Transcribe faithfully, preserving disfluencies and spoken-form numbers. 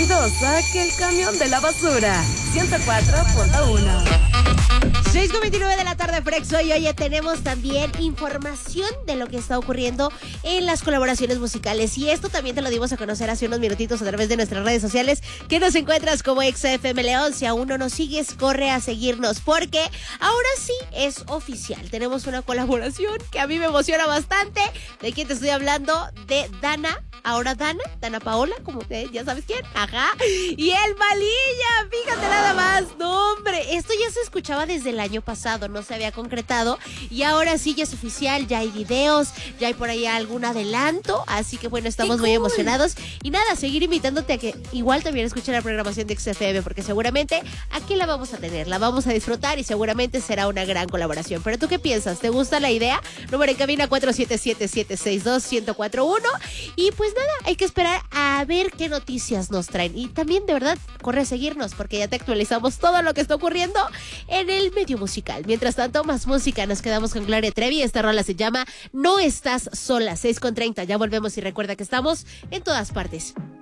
ruidosa que el camión de la basura. ciento cuatro punto uno. seis con veintinueve de la tarde, Frexo, y oye, tenemos también información de lo que está ocurriendo en las colaboraciones musicales. Y esto también te lo dimos a conocer hace unos minutitos a través de nuestras redes sociales, que nos encuentras como X F M León. Si aún no nos sigues, corre a seguirnos, porque ahora sí es oficial. Tenemos una colaboración que a mí me emociona bastante. ¿De quién te estoy hablando? De Dana. Ahora Dana, Dana Paola, como que ya sabes quién, ajá, y el Malilla, fíjate nada más, no hombre, esto ya se escuchaba desde el año pasado, no se había concretado, y ahora sí ya es oficial, ya hay videos, ya hay por ahí algún adelanto, así que bueno, estamos muy cool. emocionados, y nada, seguir invitándote a que igual también escuchen la programación de X F M, porque seguramente aquí la vamos a tener, la vamos a disfrutar, y seguramente será una gran colaboración. Pero ¿tú qué piensas? ¿Te gusta la idea? Número en cabina cuatro siete siete, siete seis dos, uno cero cuatro uno, y pues nada, hay que esperar a ver qué noticias nos traen. Y también, de verdad, corre a seguirnos, porque ya te actualizamos todo lo que está ocurriendo en el medio musical. Mientras tanto, más música. Nos quedamos con Gloria Trevi. Esta rola se llama No Estás Sola, seis con treinta. Ya volvemos y recuerda que estamos en todas partes.